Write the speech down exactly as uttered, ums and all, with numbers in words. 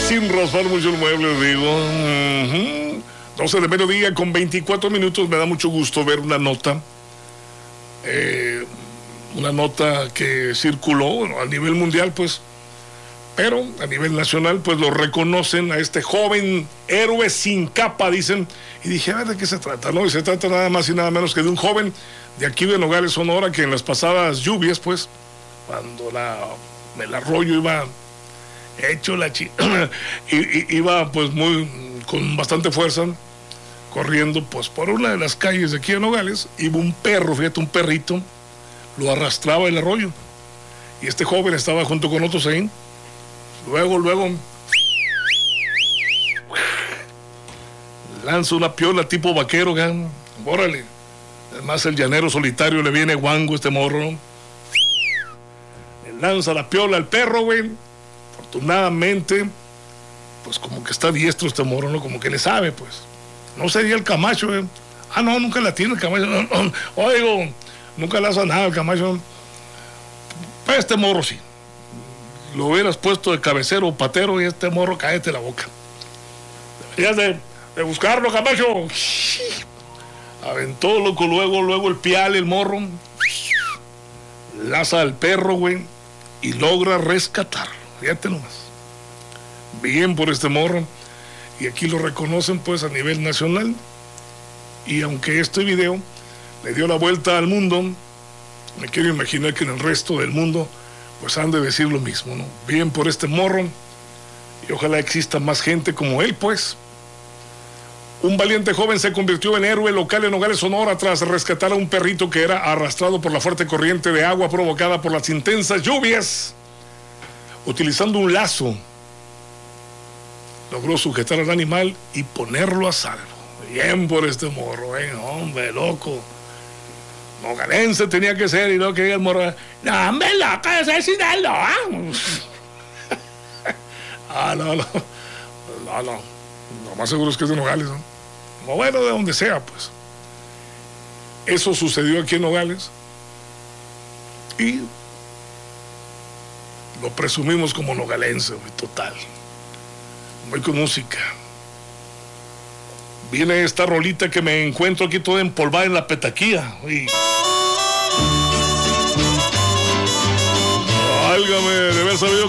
Sin raspar mucho el mueble, digo. Uh-huh. doce de mediodía con veinticuatro minutos. Me da mucho gusto ver una nota. Eh, una nota que circuló, bueno, a nivel mundial, pues. Pero a nivel nacional, pues lo reconocen a este joven héroe sin capa, dicen. Y dije, a ver, ¿de qué se trata? No, y se trata nada más y nada menos que de un joven de aquí de Nogales, Sonora, que en las pasadas lluvias, pues, cuando la, el arroyo iba hecho la chi... iba, pues, muy, con bastante fuerza, corriendo, pues, por una de las calles de aquí de Nogales, iba un perro, fíjate, un perrito, lo arrastraba el arroyo. Y este joven estaba junto con otros ahí. Luego, luego, lanza una piola tipo vaquero, gan. Órale. Además, el llanero solitario le viene guango este morro, ¿no? Le lanza la piola al perro, güey. Afortunadamente, pues como que está diestro este morro, ¿no? Como que le sabe, pues. No sería el Camacho, güey. Ah, no, nunca la tiene el Camacho. No, no. Oigo, nunca le hace nada el Camacho. Pero este morro sí. Lo hubieras puesto de cabecero o patero y este morro, cállate la boca. Deberías de, de buscarlo, Camacho. Aventó loco, luego, luego el pial, el morro. Laza al perro, güey, y logra rescatarlo. Fíjate nomás. Bien por este morro. Y aquí lo reconocen, pues, a nivel nacional. Y aunque este video le dio la vuelta al mundo, me quiero imaginar que en el resto del mundo pues han de decir lo mismo, ¿no? Bien por este morro, y ojalá exista más gente como él, pues. Un valiente joven se convirtió en héroe local en Nogales, Sonora, tras rescatar a un perrito que era arrastrado por la fuerte corriente de agua provocada por las intensas lluvias. Utilizando un lazo, logró sujetar al animal y ponerlo a salvo. Bien por este morro, ¿eh? Hombre, loco. Nogalense tenía que ser, y no quería el morro. No, hombre, loco, ese es Sinaloa. Ah, no, no. No, no. Lo más seguro es que es de Nogales, ¿no? O bueno, de donde sea, pues. Eso sucedió aquí en Nogales. Y lo presumimos como nogalense, güey, total. Voy con música. Viene esta rolita que me encuentro aquí toda empolvada en la petaquía. Uy. Válgame, de haber sabido